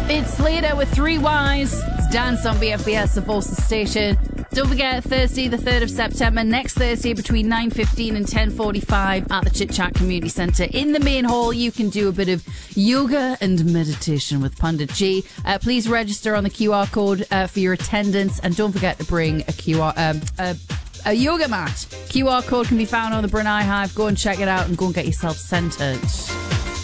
It's Slater with 3 Ys. It's Dance on BFBS, the Volsa station. Don't forget, Thursday the 3rd of September, next Thursday between 9:15 and 10:45 at the Chit Chat Community Centre. In the main hall, you can do a bit of yoga and meditation with Pandit G. Please register on the QR code for your attendance, and don't forget to bring a yoga mat. QR code can be found on the Brunei Hive. Go and check it out and go and get yourself centred.